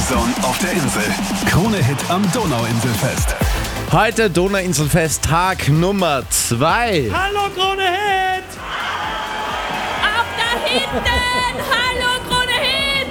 Zone auf der Insel. Krone-Hit am Donauinselfest. Heute Donauinselfest, Tag Nummer 2. Hallo Krone-Hit! Ab da hinten! Hallo Krone-Hit!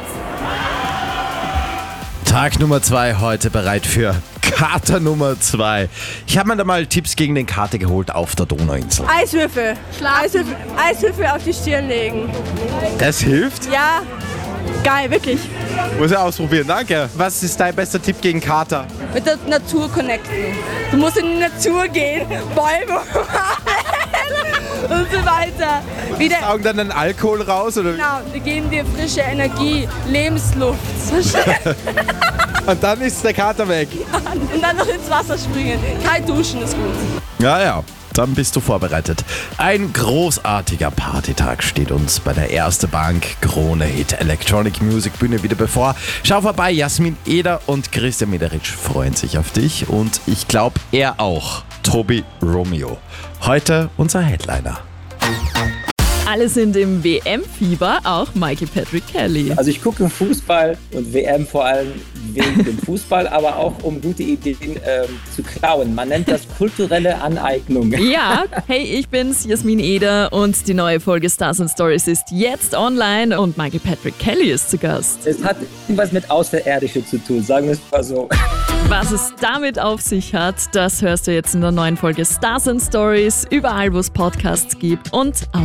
Tag Nummer 2 heute bereit für Kater Nummer 2. Ich habe mir da mal Tipps gegen den Kater geholt auf der Donauinsel. Eiswürfel. Eiswürfel auf die Stirn legen. Das hilft? Ja, geil, wirklich. Muss ich ausprobieren, danke. Was ist dein bester Tipp gegen Kater? Mit der Natur connecten. Du musst in die Natur gehen, Bäume und so weiter. Wieder, Saugen dann den Alkohol raus? Oder? genau, die geben dir frische Energie, Lebensluft. Und dann ist der Kater weg. Und dann noch ins Wasser springen. Kalt duschen ist gut. Ja, dann bist du vorbereitet. Ein großartiger Partytag steht uns bei der Erste Bank Krone-Hit Electronic Music Bühne wieder bevor. Schau vorbei, Jasmin Eder und Christian Mederitsch freuen sich auf dich und ich glaube, er auch. Tobi Romeo. Heute unser Headliner. Alle sind im WM-Fieber, auch Mikey Patrick Kelly. Also ich gucke Fußball und WM vor allem wegen dem Fußball, aber auch um gute Ideen zu klauen. Man nennt das kulturelle Aneignung. Ja, hey, ich bin's, Jasmin Eder und die neue Folge Stars and Stories ist jetzt online und Mikey Patrick Kelly ist zu Gast. Es hat irgendwas mit Außerirdische zu tun, sagen wir es mal so. Was es damit auf sich hat, das hörst du jetzt in der neuen Folge Stars and Stories, überall wo es Podcasts gibt und auf